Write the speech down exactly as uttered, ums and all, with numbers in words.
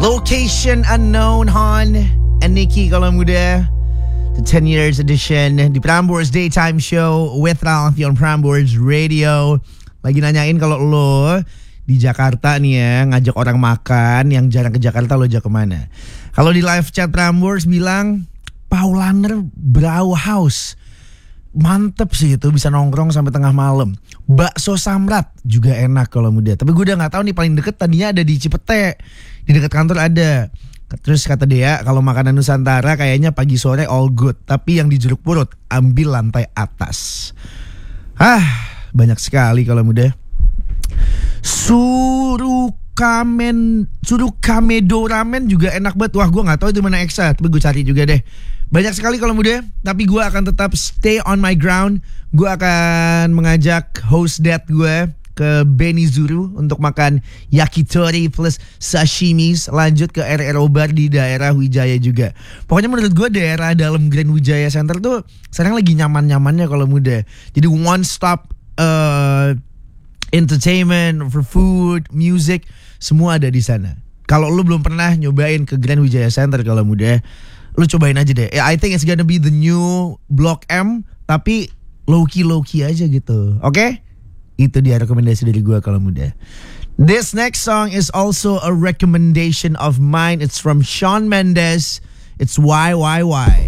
Location Unknown, Han and Nikki kalau muda. The ten years edition di Prambors Daytime Show with Ralph on Prambors Radio. Lagi nanyain kalau lo di Jakarta nih ya, ngajak orang makan yang jarang ke Jakarta, lo ajak kemana? Kalau di live chat Prambors bilang Paulaner Brauhaus. Mantep sih itu, bisa nongkrong sampai tengah malam. Bakso Samrat juga enak kalau muda. Tapi gue udah nggak tahu nih, paling deket tadinya ada di Cipete, di dekat kantor ada. Terus kata dia kalau makanan Nusantara kayaknya pagi sore all good, tapi yang di Jeruk Purut ambil lantai atas. Ah, banyak sekali kalau muda. Surukamen, Surukamedo ramen juga enak banget. Wah, gue nggak tahu itu mana Eksa, tapi gue cari juga deh. Banyak sekali kalau muda, tapi gue akan tetap stay on my ground. Gue akan mengajak host dad gue ke Benizuru untuk makan yakitori plus sashimis. Lanjut ke R R O Bar di daerah Wijaya juga. Pokoknya menurut gue daerah dalam Grand Wijaya Center tuh sekarang lagi nyaman-nyamannya kalau muda. Jadi one stop uh, entertainment for food, music, semua ada di sana. Kalau lu belum pernah nyobain ke Grand Wijaya Center kalau muda, lu cobain aja deh. I think it's gonna be the new Blok M, tapi low-key low-key aja gitu. Oke? Okay? Itu dia rekomendasi dari gue kalau muda. This next song is also a recommendation of mine. It's from Shawn Mendes. It's Why Why Why.